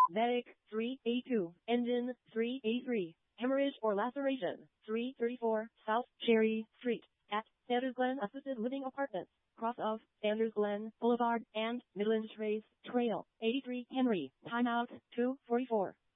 Medic, 3A2. Engine, 3A3. Hemorrhage or laceration, 334 South Cherry Street at Sanders Glen Assisted Living Apartments, cross of Sanders Glen Boulevard and Midland Trace Trail, 83 Henry. Timeout, 2:44.